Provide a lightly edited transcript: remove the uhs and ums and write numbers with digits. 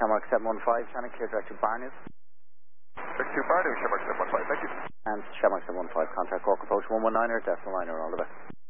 Shamrock 715, Shannon, clear direct to Barnews. Direct to Barnews, Shamrock 715, thank you. And Shamrock 715, contact Cork approach 119er, decimal liner, all the best.